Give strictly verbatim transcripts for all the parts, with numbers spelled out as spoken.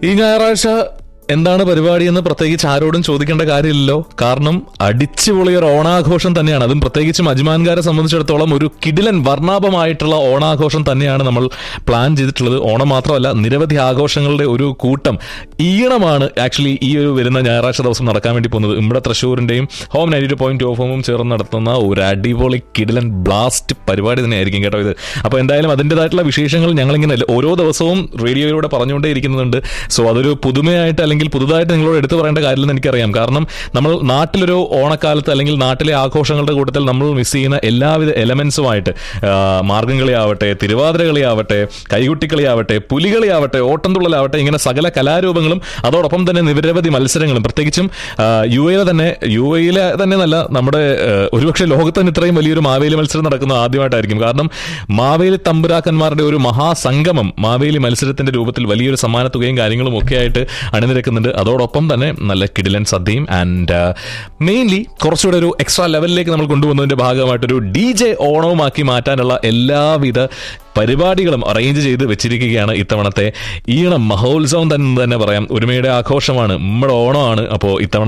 ഈ ഞായറാഴ്ച എന്താണ് പരിപാടി എന്ന് പ്രത്യേകിച്ച് ആരോടും ചോദിക്കേണ്ട കാര്യമില്ലല്ലോ. കാരണം അടിച്ചുപൊളിയൊരു ഓണാഘോഷം തന്നെയാണ്. അതും പ്രത്യേകിച്ചും അജ്മാൻകാരെ സംബന്ധിച്ചിടത്തോളം ഒരു കിടിലൻ വർണ്ണാഭമായിട്ടുള്ള ഓണാഘോഷം തന്നെയാണ് നമ്മൾ പ്ലാൻ ചെയ്തിട്ടുള്ളത്. ഓണം മാത്രമല്ല, നിരവധി ആഘോഷങ്ങളുടെ ഒരു കൂട്ടം ഈണമാണ് ആക്ച്വലി ഈ ഒരു വരുന്ന ഞായറാഴ്ച ദിവസം നടക്കാൻ വേണ്ടി പോകുന്നത്. ഇവിടെ തൃശ്ശൂരിന്റെയും home ninety two point two ഹോമും ചേർന്ന് നടത്തുന്ന ഒരു അടിപൊളി കിടിലൻ ബ്ലാസ്റ്റ് പരിപാടി തന്നെയായിരിക്കും കേട്ടോ ഇത്. അപ്പോൾ എന്തായാലും അതിൻ്റെതായിട്ടുള്ള വിശേഷങ്ങൾ ഞങ്ങളിങ്ങനെ ഓരോ ദിവസവും റേഡിയോയിലൂടെ പറഞ്ഞുകൊണ്ടേ ഇരിക്കുന്നുണ്ട്. സോ അതൊരു പുതുമയായിട്ട് അല്ലെങ്കിൽ പുതുതായിട്ട് നിങ്ങളോട് എടുത്തു പറയേണ്ട കാര്യമെന്ന് എനിക്കറിയാം. കാരണം നമ്മൾ നാട്ടിലൊരു ഓണക്കാലത്ത് അല്ലെങ്കിൽ നാട്ടിലെ ആഘോഷങ്ങളുടെ കൂട്ടത്തിൽ നമ്മൾ മിസ് ചെയ്യുന്ന എല്ലാവിധ എലമെന്റ്സുമായിട്ട്, മാർഗംകളിയാവട്ടെ, തിരുവാതിരകളിയാവട്ടെ, കൈകുട്ടിക്കളിയാവട്ടെ, പുലികളിയാവട്ടെ, ഓട്ടംതുള്ളലാവട്ടെ, ഇങ്ങനെ സകല കലാരൂപങ്ങളും അതോടൊപ്പം തന്നെ നിരവധി മത്സരങ്ങളും, പ്രത്യേകിച്ചും യു എയിലെ തന്നെ യു എയിലെ തന്നെ നല്ല നമ്മുടെ ഒരുപക്ഷെ ലോകത്ത് തന്നെ ഇത്രയും വലിയൊരു മാവേലി മത്സരം നടക്കുന്നത് ആദ്യമായിട്ടായിരിക്കും. കാരണം മാവേലി തമ്പുരാക്കന്മാരുടെ ഒരു മഹാസംഗമം മാവേലി മത്സരത്തിന്റെ രൂപത്തിൽ വലിയൊരു സമ്മാനത്തുകയും കാര്യങ്ങളും ഒക്കെ ആയിട്ട് അണിനിരക്കുന്നുണ്ട്. അതോടൊപ്പം തന്നെ നല്ല കിടിലൻ സദ്യയും ആൻഡ് മെയിൻലി കുറച്ചുകൂടെ ഒരു എക്സ്ട്രാ ലെവലിലേക്ക് നമ്മൾ കൊണ്ടുപോകുന്നതിന്റെ ഭാഗമായിട്ടൊരു ഡി ജെ ഓണവുമാക്കി മാറ്റാനുള്ള എല്ലാവിധ പരിപാടികളും അറേഞ്ച് ചെയ്ത് വെച്ചിരിക്കുകയാണ് ഇത്തവണത്തെ ഈണം മഹോത്സവം തന്നെ തന്നെ പറയാം. ഒരുമയുടെ ആഘോഷമാണ്, നമ്മുടെ ഓണമാണ്. അപ്പോൾ ഇത്തവണ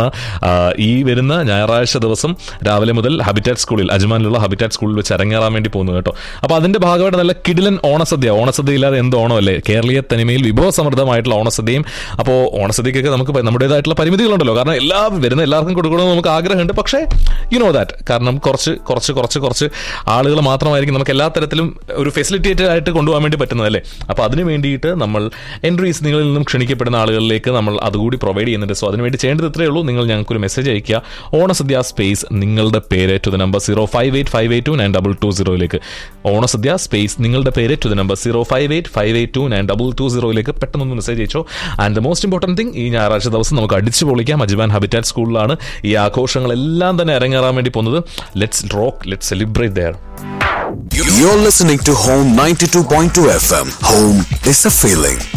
ഈ വരുന്ന ഞായറാഴ്ച ദിവസം രാവിലെ മുതൽ ഹാബിറ്റാറ്റ് സ്കൂളിൽ, അജ്മാനിലുള്ള ഹാബിറ്റാറ്റ് സ്കൂളിൽ വെച്ച് അരങ്ങേറാൻ വേണ്ടി പോകുന്നു കേട്ടോ. അപ്പോൾ അതിന്റെ ഭാഗമായിട്ട് നല്ല കിടിലൻ ഓണസദ്യ, ഓണസദ്യ ഇല്ലാതെ എന്ത് ഓണമല്ലേ, കേരളീയ തനിമയിൽ വിഭവസമൃദ്ധമായിട്ടുള്ള ഓണസദ്യയും. അപ്പോൾ ഓണസദ്യക്കൊക്കെ നമുക്ക് നമ്മുടേതായിട്ടുള്ള പരിമിതികളുണ്ടല്ലോ. കാരണം എല്ലാ വരുന്ന എല്ലാവർക്കും കൊടുക്കണമെന്ന് നമുക്ക് ആഗ്രഹമുണ്ട്. പക്ഷേ യു നോ ദാറ്റ്, കാരണം കുറച്ച് കുറച്ച് കുറച്ച് കുറച്ച് ആളുകൾ മാത്രമായിരിക്കും നമുക്ക് എല്ലാ തരത്തിലും ഒരു ഫെസിലിറ്റി ആയിട്ട് കൊണ്ടുപോകാൻ വേണ്ടി പറ്റുന്നതല്ലേ. അപ്പോൾ അതിന് വേണ്ടിയിട്ട് നമ്മൾ എൻട്രീസ് നിങ്ങളിൽ നിന്നും ക്ഷണിക്കപ്പെടുന്ന ആളുകളിലേക്ക് നമ്മൾ അതുകൂടി പ്രൊവൈഡ് ചെയ്യുന്നുണ്ട്. സോ അതിനുവേണ്ടി ചെയ്യേണ്ടത് ഇത്രയേ ഉള്ളൂ. നിങ്ങൾ ഞങ്ങൾക്കൊരു മെസ്സേജ് അയക്കുക, ഓണസദ്യ സ്പേസ് നിങ്ങളുടെ പേര് to the number zero five eight five eight to nine double two സീറോയിലേക്ക്. Onasadya space നിങ്ങളുടെ പേര് to the number zero five eight five eight to nine double two സീറോയിലേക്ക് പെട്ടെന്നൊന്ന് message അയച്ചോ. And the most important thing, ഈ ഞായറാഴ്ച ദിവസം നമുക്ക് അടിച്ചു പൊളിക്കാം. Ajman habitat സ്കൂളിലാണ് ഈ ആഘോഷങ്ങളെല്ലാം തന്നെ അരങ്ങേറാൻ വേണ്ടി പോകുന്നത്. Let's rock, let's celebrate there. You're listening to Home ninety-two point two F M. Home is a feeling.